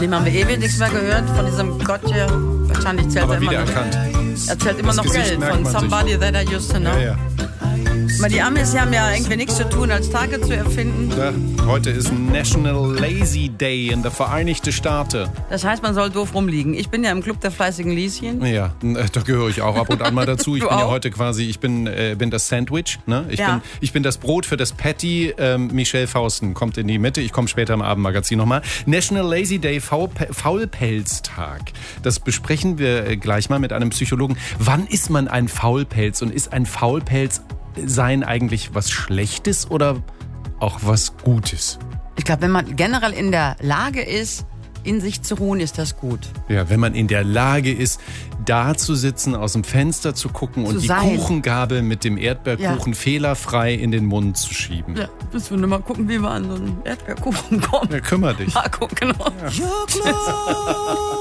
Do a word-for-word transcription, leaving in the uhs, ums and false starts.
dem haben wir ewig nichts mehr gehört, von diesem Gott hier. Wahrscheinlich zählt Aber er immer wieder noch. erkannt. Er zählt immer Das noch Gesicht Geld merkt von man sich. Somebody That I Used to Know. Ja, ja. Aber die Amis die haben ja irgendwie nichts zu tun, als Tage zu erfinden. Ja, heute ist National Lazy Day in den Vereinigten Staaten. Das heißt, man soll doof rumliegen. Ich bin ja im Club der fleißigen Lieschen. Ja, da gehöre ich auch ab und an mal dazu. Ich Du bin ja auch? heute quasi, ich bin, äh, bin das Sandwich. Ne? Ich, Ja. bin, ich bin das Brot für das Patty. Ähm, Michelle Fausten kommt in die Mitte. Ich komme später im Abendmagazin nochmal. National Lazy Day, Faulpe- Faulpelztag. Das besprechen wir äh, gleich mal mit einem Psychologen. Wann ist man ein Faulpelz und ist ein Faulpelz sein eigentlich was Schlechtes oder auch was Gutes? Ich glaube, wenn man generell in der Lage ist, in sich zu ruhen, ist das gut. Ja, wenn man in der Lage ist, da zu sitzen, aus dem Fenster zu gucken und Zu die sein. Kuchengabel mit dem Erdbeerkuchen Ja. fehlerfrei in den Mund zu schieben. Ja, müssen wir nur mal gucken, wie wir an so einen Erdbeerkuchen kommen. Ja, kümmer dich. Mal gucken, genau. You're close.